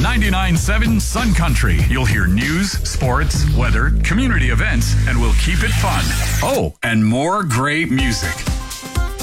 99.7 Sun Country. You'll hear news, sports, weather, community events, and we'll keep it fun. Oh, and more great music.